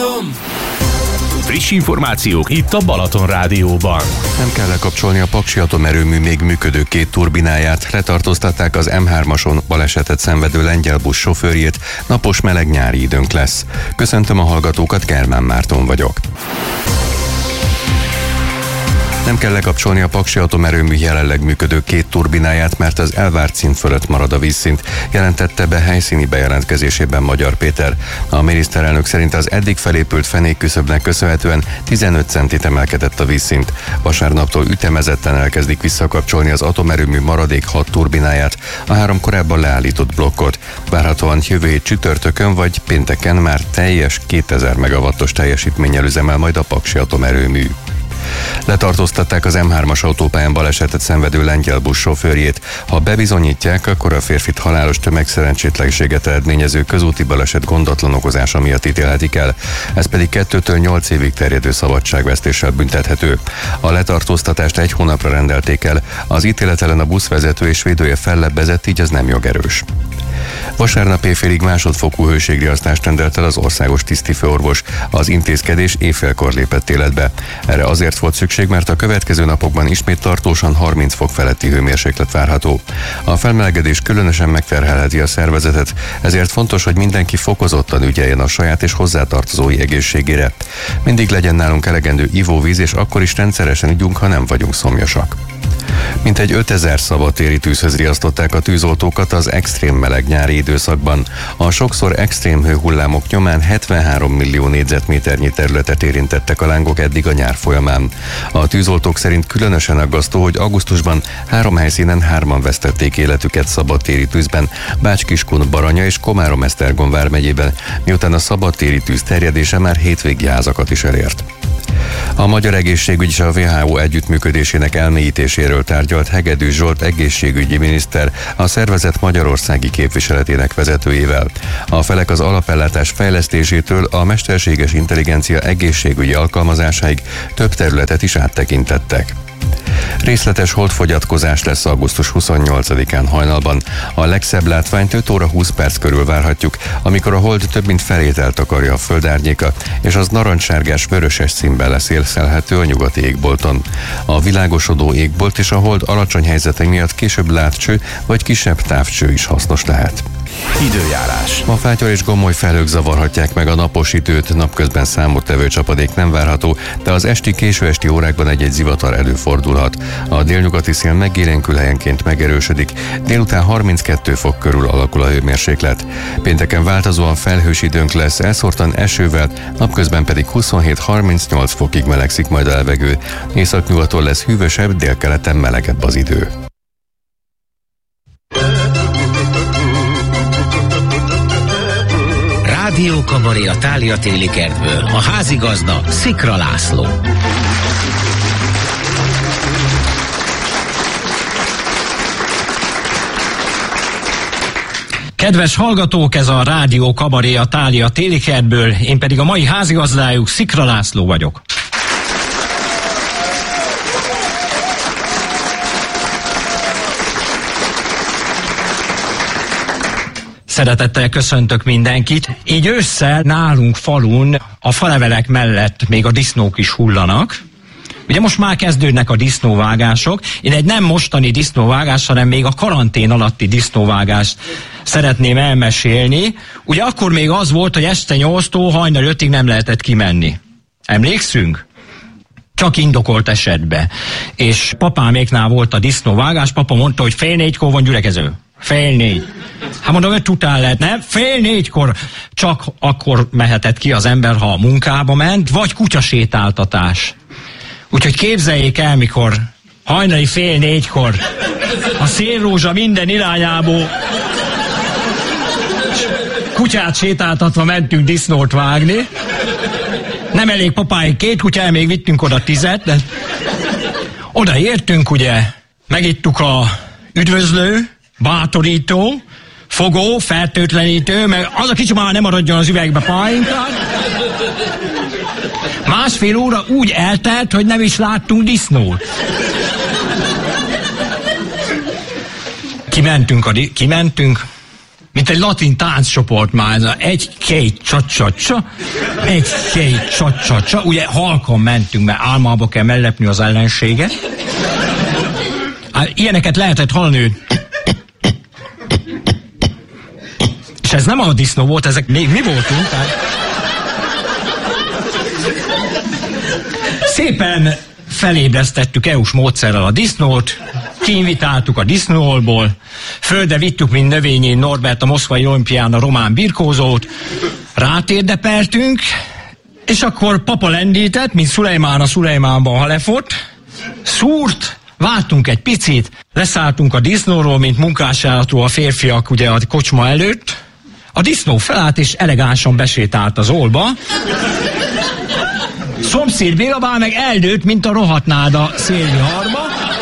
Forgalom! Friss információk itt a Balaton Rádióban. Nem kell lekapcsolni a Paksi atomerőmű még működő 2 turbináját. Letartóztatták az M3-ason balesetet szenvedő lengyel busz sofőrjét. Napos, meleg nyári időnk lesz. Köszöntöm a hallgatókat, Germán Márton vagyok. Nem kell lekapcsolni a Paksi atomerőmű jelenleg működő 2 turbináját, mert az elvárt szint fölött marad a vízszint, jelentette be helyszíni bejelentkezésében Magyar Péter. A miniszterelnök szerint az eddig felépült fenékküszöbnek köszönhetően 15 centit emelkedett a vízszint. Vasárnaptól ütemezetten elkezdik visszakapcsolni az atomerőmű maradék 6 turbináját, a 3 korábban leállított blokkot. Várhatóan jövő hét csütörtökön vagy pénteken már teljes 2000 megawattos teljesítménnyel üzemel majd a Paksi atomerőmű. Letartóztatták az M3-as autópályán balesetet szenvedő lengyel busz sofőrjét. Ha bebizonyítják, akkor a férfit halálos tömegszerencsétlenséget eredményező közúti baleset gondatlan okozása miatt ítélhetik el. Ez pedig 2-től 8 évig terjedő szabadságvesztéssel büntethető. A letartóztatást 1 hónapra rendelték el. Az ítélet ellen a buszvezető és védője fellebbezett, így az nem jogerős. Vasárnap éjfélig másodfokú hőségriasztást rendelt el az országos tisztifőorvos. Az intézkedés éjfélkor lépett életbe. Erre azért volt szükség, mert a következő napokban ismét tartósan 30 fok feletti hőmérséklet várható. A felmelegedés különösen megterhelheti a szervezetet, ezért fontos, hogy mindenki fokozottan ügyeljen a saját és hozzátartozói egészségére. Mindig legyen nálunk elegendő ivóvíz, és akkor is rendszeresen igyunk, ha nem vagyunk szomjasak. Mintegy 5000 szabadtéri tűzhöz riasztották a tűzoltókat az extrém meleg nyári időszakban. A sokszor extrém hőhullámok nyomán 73 millió négyzetméternyi területet érintettek a lángok eddig a nyár folyamán. A tűzoltók szerint különösen aggasztó, hogy augusztusban 3 helyszínen 3-an vesztették életüket szabadtéri tűzben, Bács-Kiskun, Baranya és Komárom-Esztergom vármegyében, miután a szabadtéri tűz terjedése már hétvégi házakat is elért. A Magyar Egészségügy és a WHO együttműködésének elmélyítéséről tárgyalt Hegedűs Zsolt egészségügyi miniszter a szervezet magyarországi képviseletének vezetőjével. A felek az alapellátás fejlesztésétől a mesterséges intelligencia egészségügyi alkalmazásáig több területet is áttekintettek. Részletes holdfogyatkozás lesz augusztus 28-án hajnalban. A legszebb látványt 5 óra 20 perc körül várhatjuk, amikor a hold több mint felét eltakarja a földárnyéka, és az narancssárgás-vöröses színben lesz élszelhető a nyugati égbolton. A világosodó égbolt és a hold alacsony helyzete miatt később látcső vagy kisebb távcső is hasznos lehet. Időjárás. Ma fátyor és gomoly felhők zavarhatják meg a napos időt, napközben számottevő csapadék nem várható, de az esti, késő-esti órákban egy-egy zivatar előfordulhat. A délnyugati szél megélénkül, helyenként megerősödik, délután 32 fok körül alakul a hőmérséklet. Pénteken változóan felhős időnk lesz, elszórtan esővel, napközben pedig 27-38 fokig melegszik majd a levegő. Északnyugaton lesz hűvösebb, délkeleten melegebb az idő. Rádió Kabaré a Thália téli kertből. A házigazda Szikra László. Kedves hallgatók, ez a Rádió Kabaré a Thália téli kertből, én pedig a mai házigazdájuk, Szikra László vagyok. Szeretettel köszöntök mindenkit. Így ősszel nálunk falun a falevelek mellett még a disznók is hullanak. Ugye most már kezdődnek a disznóvágások. Én egy nem mostani disznóvágás, hanem még a karantén alatti disznóvágást szeretném elmesélni. Ugye akkor még az volt, hogy este 8-tól hajnal 5-ig nem lehetett kimenni. Emlékszünk? Csak indokolt esetben. És papáméknál volt a disznóvágás, papa mondta, hogy 3:30 van gyülekező. 3:30. Hát mondom, 5 után lehet, nem? 3:30 csak akkor mehetett ki az ember, ha a munkába ment, vagy kutyasétáltatás. Úgyhogy képzeljék el, mikor hajnali 3:30 a szélrózsa minden irányából kutyát sétáltatva mentünk disznót vágni. Nem elég papáig 2 kutyát, még vittünk oda 10, de oda értünk, ugye, megittuk a üdvözlő, bátorító, fogó, fertőtlenítő, meg az a kicsi már nem maradjon az üvegbe pálinka. Másfél óra úgy eltelt, hogy nem is láttunk disznót. Kimentünk, mint egy latin tánccsoport már. Egy-két csa-csa-csa, egy-két csa-csa-csa. Ugye halkan mentünk, mert álmába kell mellepni az ellenséget. Ilyeneket lehetett hallani, és ez nem a disznó volt, ezek még mi voltunk. Szépen felébresztettük EU-s módszerrel a disznót, kiinvitáltuk a disznóolból, földre vittük, mint növényén Norbert a moszkvai olimpián a román birkózót, rátérdepeltünk, és akkor papa lendített, mint Szulejmán a Szulejmánban halefot, szúrt, vártunk egy picit, leszálltunk a disznóról, mint munkásállatról a férfiak ugye a kocsma előtt, a disznó felállt és elegánsan besétált az olba, szomszéd Bélabál meg eldőlt, mint a rohadt náda szélviharba,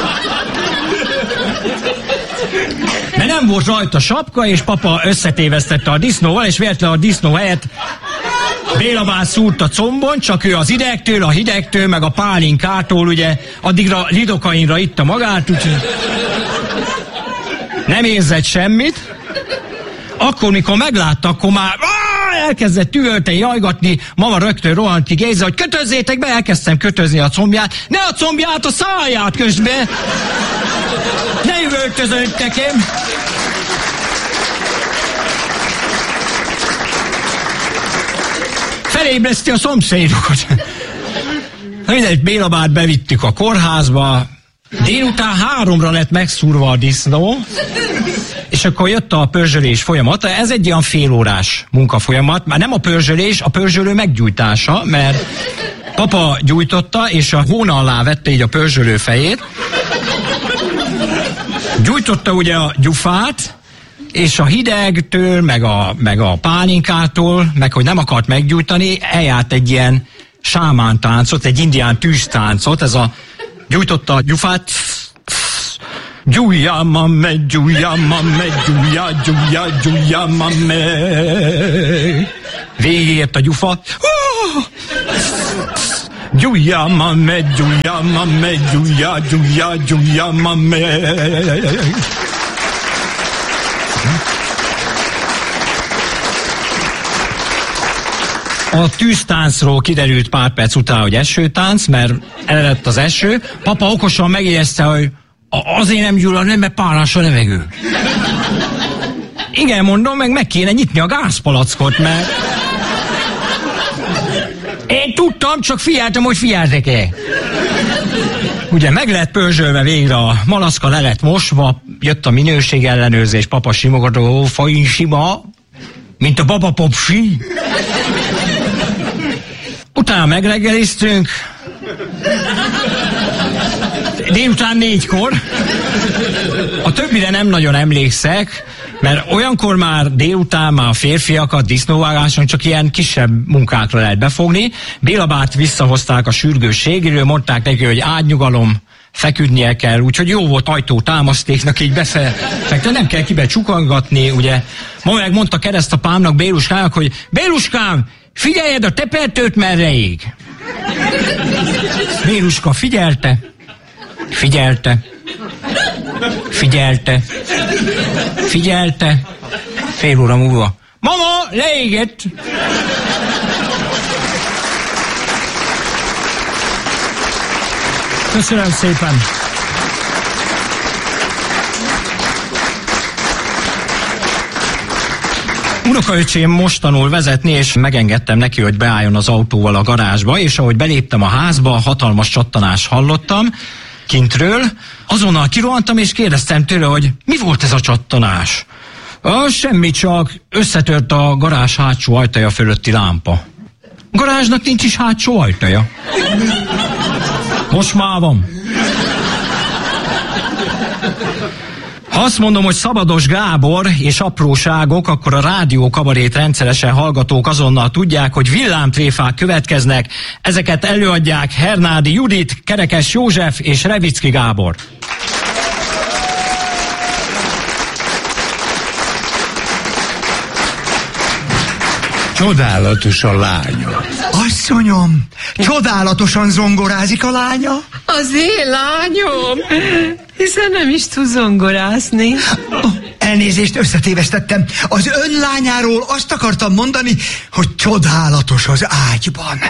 mert nem volt rajta sapka, és papa összetévesztette a disznóval, és véletlenül a disznó helyett Bélabál szúrt a combon, csak ő az idegtől, a hidegtől, meg a pálinkától, ugye, addigra lidokainra itta magát, úgyhogy nem érzett semmit. Akkor, mikor meglátta, akkor már elkezdett üvölteni, jajgatni, mama rögtön rohant ki Géza, hogy kötözzétek be, elkezdtem kötözni a combját, ne a combját, a száját közben! Ne üvöltözönt nekem! Felébreszti a szomszédokat. Mindegy, Bélabát bevittük a kórházba, délután 3-ra lett megszúrva a disznó, és akkor jött a pörzsölés folyamata. Ez egy olyan félórás munkafolyamat, már nem a pörzsölés, a pörzsölő meggyújtása, mert papa gyújtotta, és a hóna alá vette így a pörzsölő fejét. Gyújtotta ugye a gyufát, és a hidegtől, meg a pálinkától, meg hogy nem akart meggyújtani, eljárt egy ilyen sámántáncot, egy indián tűztáncot, ez a gyújtotta a gyufát, gyújja, mame, gyújja, mame, gyújja, gyújja, gyújja, mame. Végigért a gyufa. Gyújja, mame, gyújja, mame, gyújja, gyújja, gyújja, mame. A tűztáncról kiderült pár perc után, hogy esőtánc, mert eredett az eső. Papa okosan megjegyezte, hogy azért nem gyullad, nem, mert párás a levegő. Igen, mondom, meg kéne nyitni a gázpalackot, mert... Én tudtam, csak figyeltem, hogy figyeltek-e. Ugye meg lett pörzsölve végre a malaszka, le lett mosva, jött a minőségellenőrzés, papa simogató, fain sima, mint a baba popsi. Utána megreggeliztünk, délután 4-kor, a többire nem nagyon emlékszek, mert olyankor már délután már a férfiakat disznóvágáson csak ilyen kisebb munkákra lehet befogni. Bélabát visszahozták a sürgősségről, mondták neki, hogy ágynyugalom, feküdnie kell, úgyhogy jó volt ajtótámasztéknak így befektetni, nem kell kibe csukangatni, ugye. Ma megmondta keresztapámnak, Béluskának, hogy Béluskám, figyeljed a tepertőt, merre ég. Béluska figyelte, fél óra múlva. Mama, leégett! Köszönöm szépen! Unokaöcsém most tanul vezetni, és megengedtem neki, hogy beálljon az autóval a garázsba, és ahogy beléptem a házba, hatalmas csattanás hallottam kintről. Azonnal kirohantam, és kérdeztem tőle, hogy mi volt ez a csattanás? Semmi, csak összetört a garázs hátsó ajtaja fölötti lámpa. A garázsnak nincs is hátsó ajtaja. Most már van. Ha azt mondom, hogy Szabados Gábor és apróságok, akkor a rádió kabarét rendszeresen hallgatók azonnal tudják, hogy villámtréfák következnek. Ezeket előadják Hernádi Judit, Kerekes József és Revicki Gábor. Csodálatos a lánya. Asszonyom, csodálatosan zongorázik a lánya. Az én lányom, hiszen nem is tud zongorászni. Elnézést, összetévesztettem. Az ön lányáról azt akartam mondani, hogy csodálatos az ágyban.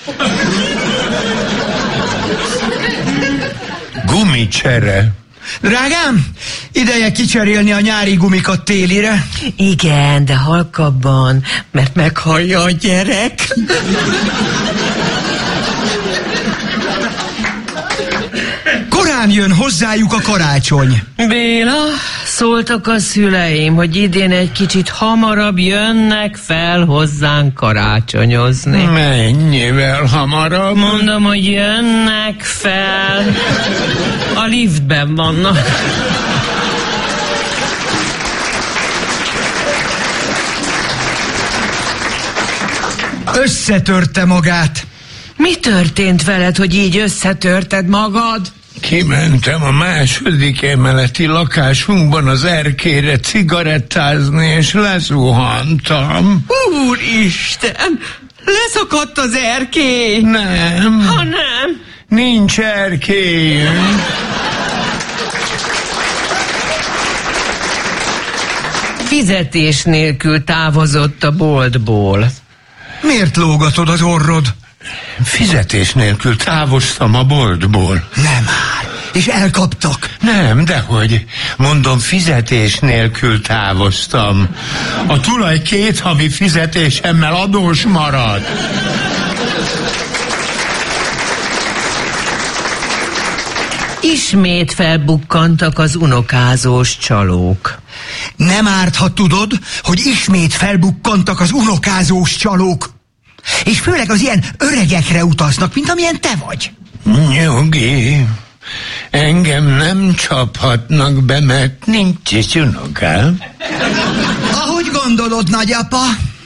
Gumicsere. Drágám, ideje kicserélni a nyári gumikat télire. Igen, de halkabban, mert meghallja a gyerek. Korán jön hozzájuk a karácsony. Béla, szóltak a szüleim, hogy idén egy kicsit hamarabb jönnek fel hozzánk karácsonyozni. Mennyivel hamarabb? Mondom, hogy jönnek fel. A liftben vannak. Összetörte magát. Mi történt veled, hogy így összetörted magad? Kimentem a második emeleti lakásunkban az erkére cigarettázni, és lezuhantam. Úristen! Leszakadt az erkély! Nem. Ha nem? Nincs erkélyünk. Fizetés nélkül távozott a boltból. Miért lógatod az orrod? Fizetés nélkül távoztam a boltból. Nem már. És elkaptak. Nem, dehogy. Mondom, fizetés nélkül távoztam. A tulaj 2 havi fizetésemmel adós maradt. Ismét felbukkantak az unokázós csalók. Nem árt, ha tudod, hogy ismét felbukkantak az unokázós csalók. És főleg az ilyen öregekre utaznak, mint amilyen te vagy. Nyugi, engem nem csaphatnak be, mert nincs is unokám. Ahogy gondolod, nagyapa.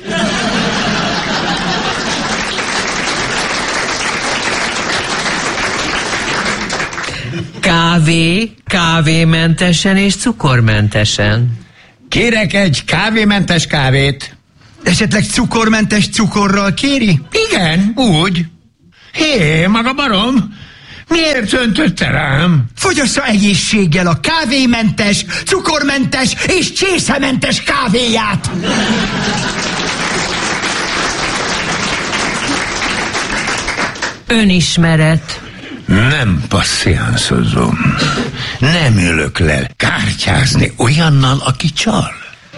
Kávémentesen és cukormentesen. Kérek egy kávémentes kávét. Esetleg cukormentes cukorral kéri? Igen, úgy. Hé, maga barom, miért öntötte rám? Fogyassza egészséggel a kávémentes, cukormentes és csészementes kávéját! Önismeret. Nem passziánszozom. Nem ülök le kártyázni olyannal, aki csal.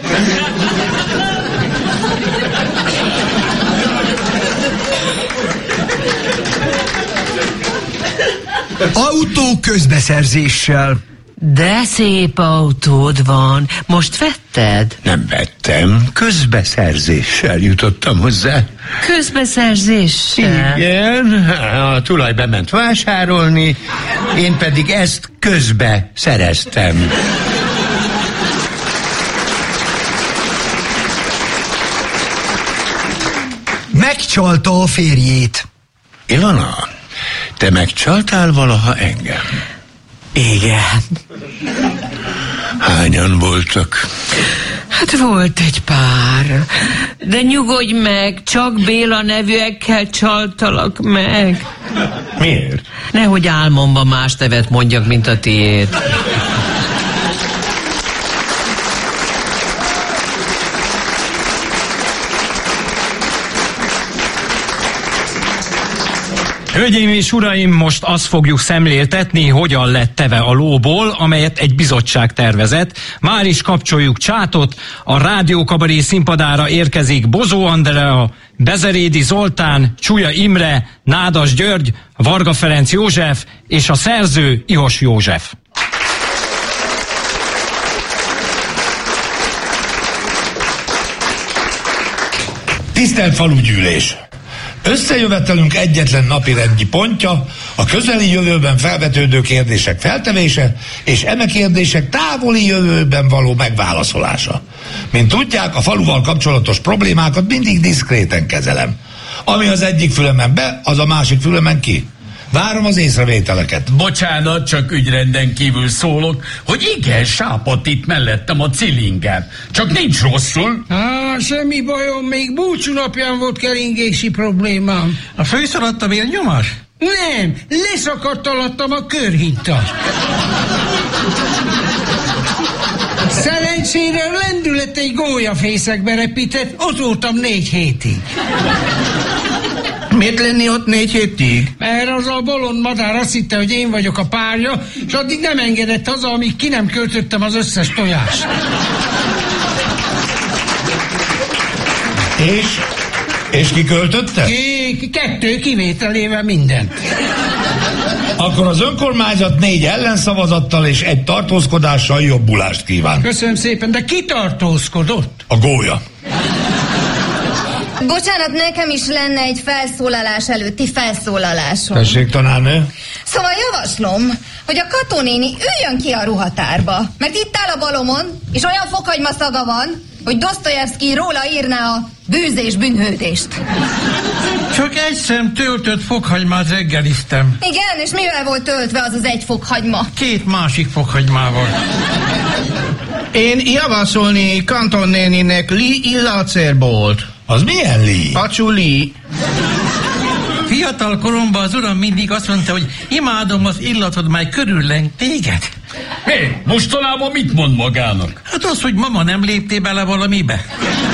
Autó közbeszerzéssel. De szép autód van. Most vetted? Nem vettem, közbeszerzéssel jutottam hozzá. Közbeszerzéssel? Igen, a tulaj bement vásárolni, én pedig ezt közbe szereztem. Megcsalta a férjét. Ilona, te megcsaltál valaha engem? Igen. Hányan voltak? Hát volt egy pár. De nyugodj meg, csak Béla nevűekkel csaltalak meg. Miért? Nehogy álmomban más nevet mondjak, mint a tiéd. Hölgyeim és uraim, most azt fogjuk szemléltetni, hogyan lett teve a lóból, amelyet egy bizottság tervezett. Már is kapcsoljuk csátot, a rádiókabaré színpadára érkezik Bozó Andrea, Bezerédi Zoltán, Csuja Imre, Nádas György, Varga Ferenc József és a szerző Ihos József. Tisztelt falugyűlés! Összejövetelünk egyetlen napirendi pontja a közeli jövőben felvetődő kérdések feltevése és eme kérdések távoli jövőben való megválaszolása. Mint tudják, a faluval kapcsolatos problémákat mindig diszkréten kezelem. Ami az egyik fülemen be, az a másik fülemen ki. Várom az észrevételeket. Bocsánat, csak ügyrenden kívül szólok, hogy igen, sápadt itt mellettem a cilingem. Csak nincs rosszul. Semmi bajom, még búcsú napján volt keringési problémám. A főszaladt a vérnyomás? Nem, leszakadt alattam a körhinta. Szerencsére a lendület egy gólyafészekbe repített, ott voltam 4 hétig. Miért lenni ott 4 hétig? Mert az a bolond madár azt hitte, hogy én vagyok a párja, és addig nem engedett haza, amíg ki nem költöttem az összes tojást. És ki költötte? 2 kivételével mindent. Akkor az önkormányzat 4 ellenszavazattal és 1 tartózkodással jobbulást kíván. Köszönöm szépen, de ki tartózkodott? A gólya. Bocsánat, nekem is lenne egy felszólalás előtti felszólalásom. Tessék, tanárnő. Szóval javaslom, hogy a Kató néni üljön ki a ruhatárba, mert itt áll a balomon, és olyan fokhagyma szaga van, hogy Dosztojevszkij róla írná a bűzés bűnhődést. Csak egy szem töltött fokhagymát reggeliztem. Igen, és mivel volt töltve az 1 fokhagyma? 2 másik fokhagymával. Én javasolni Kanton néninek Lee illacerbolt. Az milyen Lee? Pacsuli. Fiatal koromban az uram mindig azt mondta, hogy imádom az illatod, mely körülleng téged. Hé, mostanában mit mond magának? Hát az, hogy mama nem léptél bele valamibe.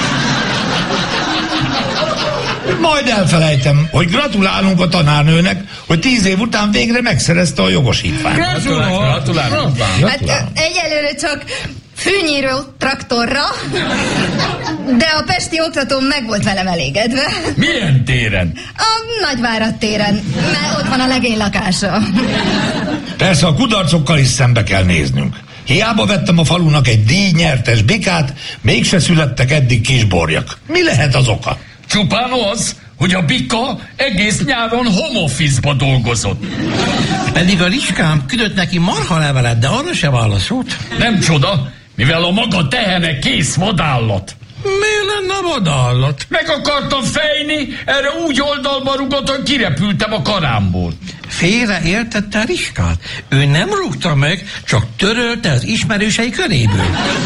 Majd elfelejtem, hogy gratulálunk a tanárnőnek, hogy 10 év után végre megszerezte a jogosítványt. Gratulálunk. Hát egyelőre csak fűnyíró traktorra, de a pesti oktatóm meg volt velem elégedve. Milyen téren? A Nagyvárad téren, mert ott van a legény lakása. Persze a kudarcokkal is szembe kell néznünk. Hiába vettem a falunak egy díjnyertes bikát, mégse születtek eddig kisborjak. Mi lehet az oka? Csupán az, hogy a bika egész nyáron home office-ba dolgozott. Pedig a Riskám küldött neki marhalevelet, de arra se válaszolt. Nem csoda, mivel a maga tehene kész vadállat. Mi lenne a vadállat? Meg akartam fejni, erre úgy oldalba rugott, hogy kirepültem a karámból. Félre értette a Riskát. Ő nem rúgta meg, csak törölte az ismerősei köréből.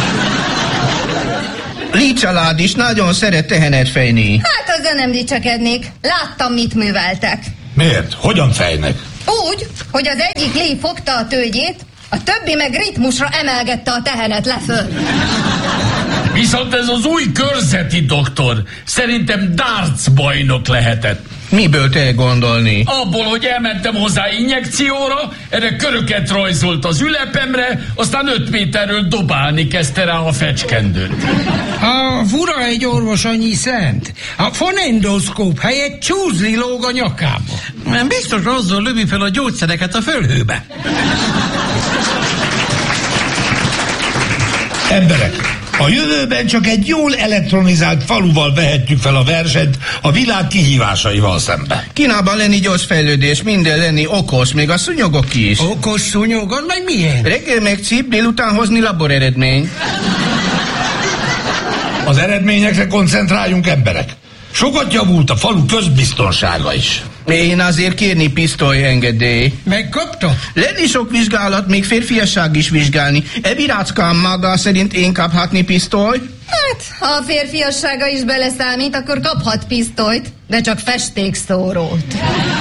Lee család is nagyon szeret tehenet fejni. Hát azzal nem dicsekednék. Láttam, mit műveltek. Miért? Hogyan fejnek? Úgy, hogy az egyik Lee fogta a tőgyét, a többi meg ritmusra emelgette a tehenet leföl. Viszont ez az új körzeti doktor szerintem darts bajnok lehetett. Miből te gondolni? Abból, hogy elmentem hozzá injekcióra, erre köröket rajzolt az ülepemre, aztán 5 méterről dobálni kezdte rá a fecskendőt. A fura egy orvos annyi szent. A fonendoszkóp helyett csúzli lóg a nyakába. Nem biztos azzal lövi fel a gyógyszereket a fölhőbe. Emberek, a jövőben csak egy jól elektronizált faluval vehetjük fel a versenyt a világ kihívásaival szembe. Kínában lenni gyors fejlődés, minden lenni okos, még a szúnyogok is. Okos szúnyog, az meg milyen? Reggel megcip, délután hozni laboreredmény. Az eredményekre koncentráljunk, emberek. Sokat javult a falu közbiztonsága is. Én azért kérni pisztolyengedély. Megkapta? Lenni sok vizsgálat, még férfiasság is vizsgálni. Viráckám maga szerint én kaphatni pisztoly? Hát, ha a férfiassága is beleszámít, akkor kaphat pisztolyt, de csak festékszórót.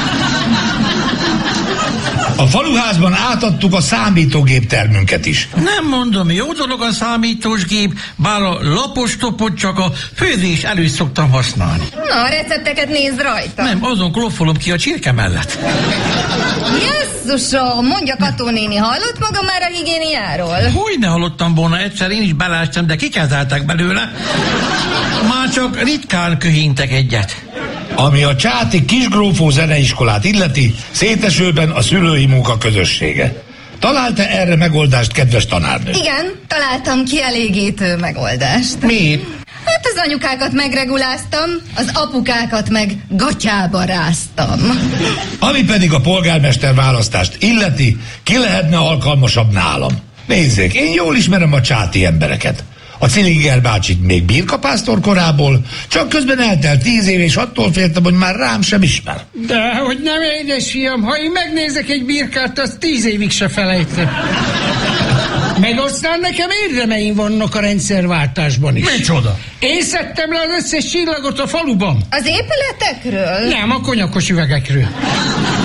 A faluházban átadtuk a számítógép termünket is. Nem mondom, jó dolog a számítósgép, bár a lapostopot csak a főzés előtt szoktam használni. Na, a recepteket nézd rajta. Nem, azon kloffolom ki a csirke mellett. Jesszusom, mondja Kató néni, hallott maga már a higiéniáról? Hogyne hallottam volna, egyszer én is belástam, de kikezálták belőle. Már csak ritkán köhintek egyet. Ami a Csáti Kisgrófó zeneiskolát illeti, Szétesőben a szülői munka közössége. Találta erre megoldást, kedves tanárnő? Igen, találtam kielégítő megoldást. Mit? Hát az anyukákat megreguláztam, az apukákat meg gatyába ráztam. Ami pedig a polgármester választást illeti, ki lehetne alkalmasabb nálam? Nézzék, én jól ismerem a csáti embereket. A Cilinger bácsit még Birka pásztor korából, csak közben eltelt 10 év, és attól féltem, hogy már rám sem ismer. De hogy nem, édesfiam, ha én megnézek egy birkát, azt 10 évig se felejtem. Meg aztán nekem érdemeim vannak a rendszerváltásban is. Micsoda? Én szedtem le az összes csillagot a faluban. Az épületekről? Nem, a konyakos üvegekről.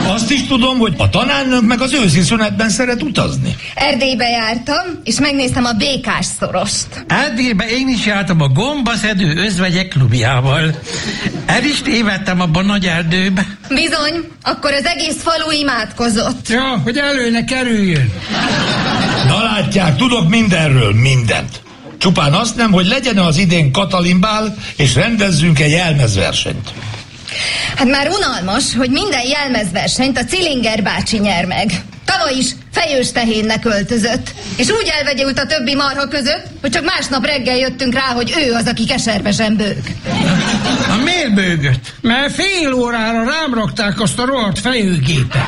Azt is tudom, hogy a tanárnőnk meg az őszi szünetben szeret utazni. Erdélybe jártam, és megnéztem a Békás szorost. Erdélybe én is jártam a gombaszedő özvegyek klubjával. El is tévedtem abban nagy erdőbe. Bizony, akkor az egész falu imádkozott. Ja, hogy elő ne kerüljön. Na látják, tudok mindenről mindent. Csupán azt nem, hogy legyen az idén Katalinbál, és rendezzünk egy jelmezversenyt. Hát már unalmas, hogy minden jelmezversenyt a Cilinger bácsi nyer meg. Tavaly is fejős tehénnek öltözött, és úgy elvegyült a többi marha között, hogy csak másnap reggel jöttünk rá, hogy ő az, aki keservesen bőg. Miért bőgött? Mert fél órára rám rakták azt a rohadt fejőgépet.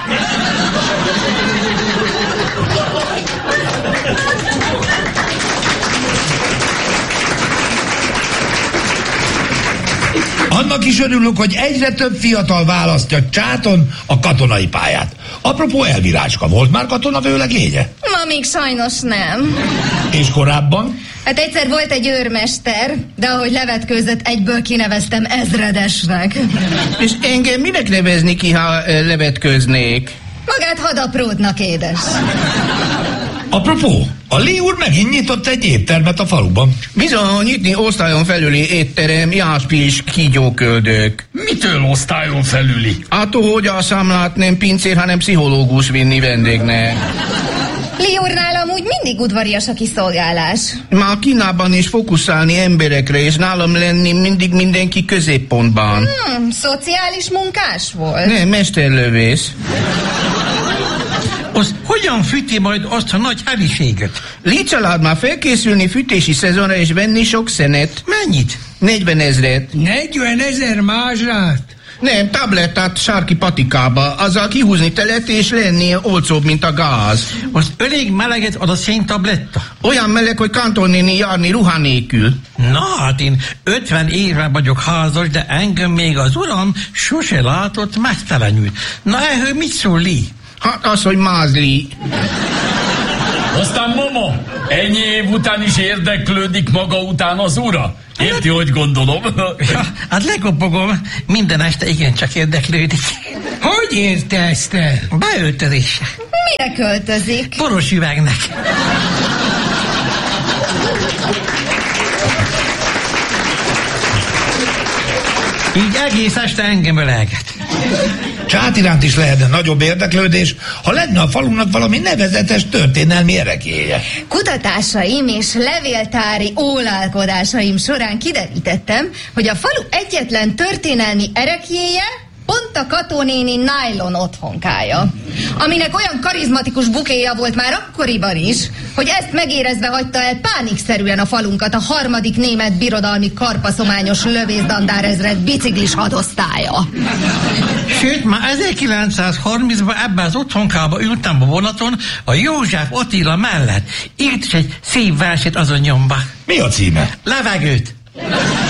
Annak is örülök, hogy egyre több fiatal választja Csáton a katonai pályát. Apropó, Elvirácska, volt már katonavőlegénye? Ma még sajnos nem. És korábban? Hát egyszer volt egy őrmester, de ahogy levetkőzött, egyből kineveztem ezredesnek. És engem minek nevezni ki, ha levetkőznék? Magát hadaprótnak, édes. Apropó, a Lee úr megint nyitott egy éttermet a faluban. Bizony, nyitni osztályon felüli étterem, jászpis, kígyóköldök. Mitől osztályon felüli? Attól, hogy a számlát nem pincér, hanem pszichológus vinni vendégnek. Lee úrnál amúgy mindig udvarias a kiszolgálás. Már Kínában is fókuszálni emberekre, és nálam lenni mindig mindenki középpontban. Szociális munkás volt? Nem, mesterlövész. Az hogyan fűti majd azt a nagy heliséget? Lee család már felkészülni fűtési szezonra és venni sok szenet. Mennyit? 40 000. 40 000 mázsát? Nem, tablettát sárki patikába, azzal kihúzni telet és lenni olcsóbb, mint a gáz. Az elég meleget ad a széntabletta? Olyan meleg, hogy kantornéni járni ruha nélkül. Na hát én 50 éve vagyok házas, de engem még az uram sose látott mesztelenül. Na ehhez mit szól, Lee? Hát az, hogy mázli. Aztán mama, ennyi év után is érdeklődik maga után az ura? Érti, hogy gondolom? Ja, hát lekopogom, minden este igencsak érdeklődik. Hogy érte ezt el? Beöltözésre. Mire költözik? Poros üvegnek. Így egész este engem ölelget. Csát iránt is lehetne nagyobb érdeklődés, ha lenne a falunak valami nevezetes történelmi ereklyéje. Kutatásaim és levéltári ólálkodásaim során kiderítettem, hogy a falu egyetlen történelmi ereklyéje pont a Kató néni nylon otthonkája, aminek olyan karizmatikus bukéja volt már akkoriban is, hogy ezt megérezve hagyta el pánikszerűen a falunkat a 3. német birodalmi karpaszományos lövészdandárzred biciklis hadosztálya. Sőt, már 1930-ban ebben az otthonkába ültem a vonaton a József Attila mellett. Írt is egy szép verset azon nyomba. Mi a címe? Levegőt.